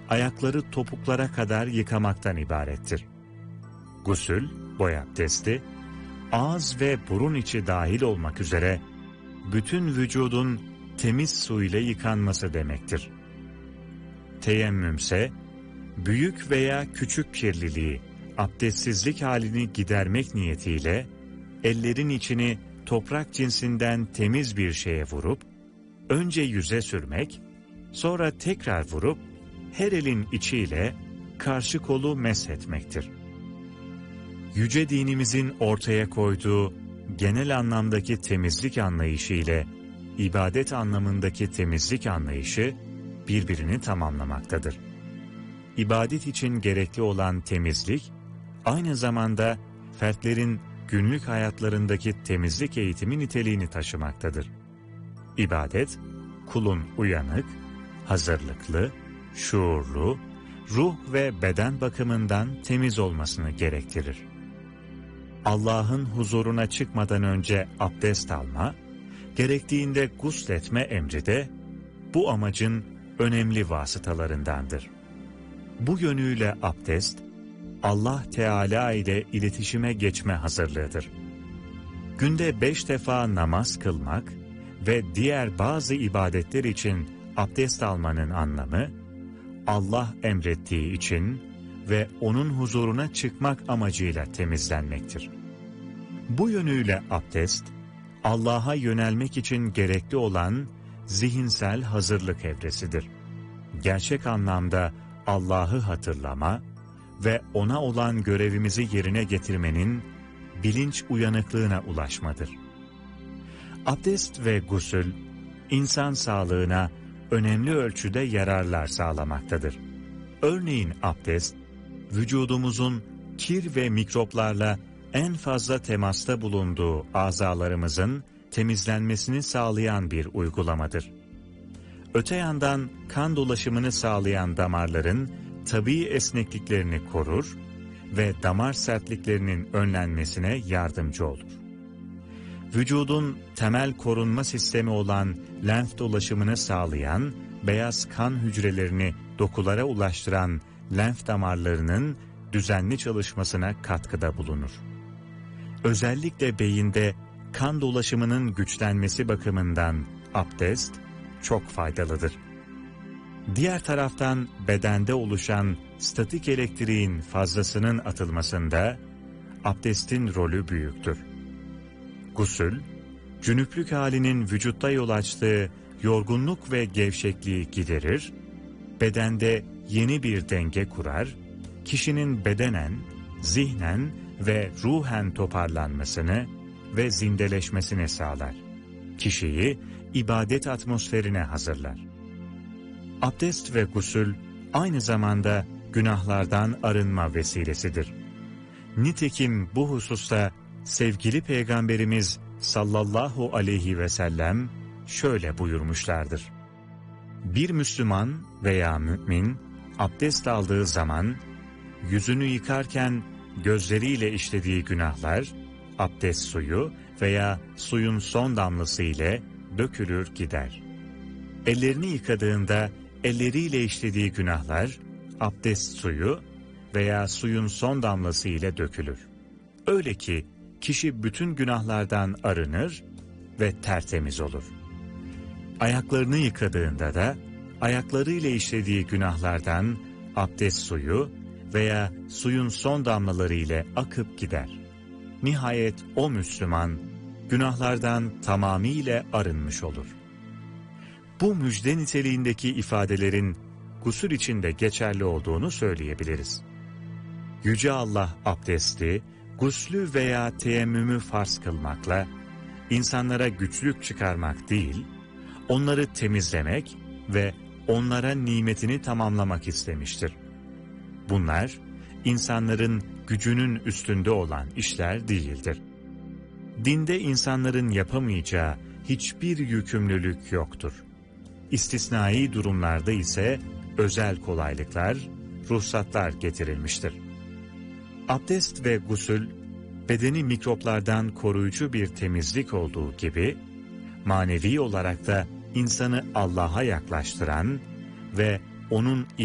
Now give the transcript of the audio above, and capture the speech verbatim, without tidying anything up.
ayakları topuklara kadar yıkamaktan ibarettir. Gusül, boy abdesti, ağız ve burun içi dahil olmak üzere bütün vücudun temiz su ile yıkanması demektir. Teyemmümse, büyük veya küçük kirliliği, abdestsizlik halini gidermek niyetiyle, ellerin içini toprak cinsinden temiz bir şeye vurup, önce yüze sürmek, sonra tekrar vurup, her elin içiyle karşı kolu meshetmektir. Yüce dinimizin ortaya koyduğu genel anlamdaki temizlik anlayışı ile ibadet anlamındaki temizlik anlayışı birbirini tamamlamaktadır. İbadet için gerekli olan temizlik, aynı zamanda fertlerin günlük hayatlarındaki temizlik eğitimi niteliğini taşımaktadır. İbadet, kulun uyanık, hazırlıklı, şuurlu, ruh ve beden bakımından temiz olmasını gerektirir. Allah'ın huzuruna çıkmadan önce abdest alma, gerektiğinde gusletme emri de bu amacın önemli vasıtalarındandır. Bu yönüyle abdest, Allah Teala ile iletişime geçme hazırlığıdır. Günde beş defa namaz kılmak ve diğer bazı ibadetler için abdest almanın anlamı, Allah emrettiği için ve onun huzuruna çıkmak amacıyla temizlenmektir. Bu yönüyle abdest, Allah'a yönelmek için gerekli olan zihinsel hazırlık evresidir. Gerçek anlamda Allah'ı hatırlama ve ona olan görevimizi yerine getirmenin bilinç uyanıklığına ulaşmadır. Abdest ve gusül, insan sağlığına önemli ölçüde yararlar sağlamaktadır. Örneğin abdest, vücudumuzun kir ve mikroplarla en fazla temasta bulunduğu azalarımızın temizlenmesini sağlayan bir uygulamadır. Öte yandan kan dolaşımını sağlayan damarların tabii esnekliklerini korur ve damar sertliklerinin önlenmesine yardımcı olur. Vücudun temel korunma sistemi olan lenf dolaşımını sağlayan beyaz kan hücrelerini dokulara ulaştıran lenf damarlarının düzenli çalışmasına katkıda bulunur. Özellikle beyinde kan dolaşımının güçlenmesi bakımından abdest çok faydalıdır. Diğer taraftan bedende oluşan statik elektriğin fazlasının atılmasında abdestin rolü büyüktür. Gusül, cünüplük halinin vücutta yol açtığı yorgunluk ve gevşekliği giderir, bedende yeni bir denge kurar, kişinin bedenen, zihnen ve ruhen toparlanmasını ve zindeleşmesini sağlar. Kişiyi ibadet atmosferine hazırlar. Abdest ve gusül aynı zamanda günahlardan arınma vesilesidir. Nitekim bu hususta sevgili Peygamberimiz sallallahu aleyhi ve sellem şöyle buyurmuşlardır. Bir Müslüman veya mümin abdest aldığı zaman yüzünü yıkarken gözleriyle işlediği günahlar abdest suyu veya suyun son damlası ile dökülür gider. Ellerini yıkadığında elleriyle işlediği günahlar abdest suyu veya suyun son damlası ile dökülür. Öyle ki kişi bütün günahlardan arınır ve tertemiz olur. Ayaklarını yıkadığında da ayaklarıyla işlediği günahlardan abdest suyu veya suyun son damlaları ile akıp gider. Nihayet o Müslüman günahlardan tamamıyla arınmış olur. Bu müjde niteliğindeki ifadelerin gusül içinde geçerli olduğunu söyleyebiliriz. Yüce Allah abdesti, guslü veya teyemmümü farz kılmakla insanlara güçlük çıkarmak değil, onları temizlemek ve onlara nimetini tamamlamak istemiştir. Bunlar, insanların gücünün üstünde olan işler değildir. Dinde insanların yapamayacağı hiçbir yükümlülük yoktur. İstisnai durumlarda ise özel kolaylıklar, ruhsatlar getirilmiştir. Abdest ve gusül, bedeni mikroplardan koruyucu bir temizlik olduğu gibi, manevi olarak da insanı Allah'a yaklaştıran ve onun